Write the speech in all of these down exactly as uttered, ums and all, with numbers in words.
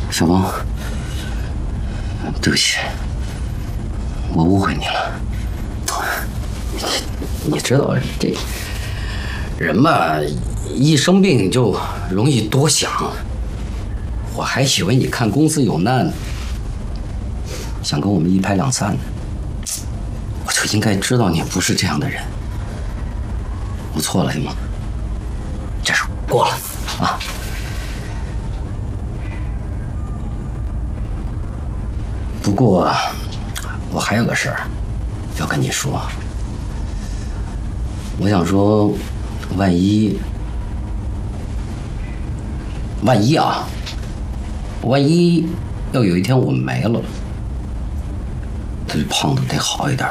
小峰，对不起，我误会你了。你知道这人吧，一生病就容易多想。我还以为你看公司有难，想跟我们一拍两散呢。我就应该知道你不是这样的人。我错了，行吗？这事过了啊。不过，我还有个事儿要跟你说。我想说，万一，万一啊，万一要有一天我没了，这胖子得好一点。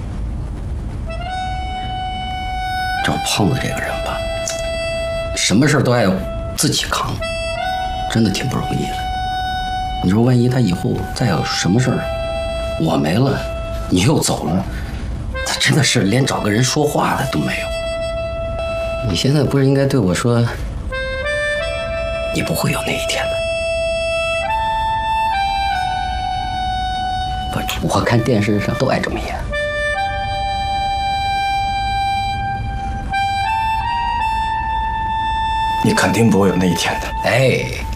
这胖子这个人吧，什么事都爱自己扛，真的挺不容易的。你说万一他以后再有什么事儿，我没了，你又走了，他真的是连找个人说话的都没有。你现在不是应该对我说，你不会有那一天的。不，我看电视上都爱这么演。 你肯定不会有那一天的。 哎。